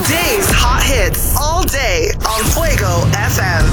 Today's hot hits all day on Fuego FM.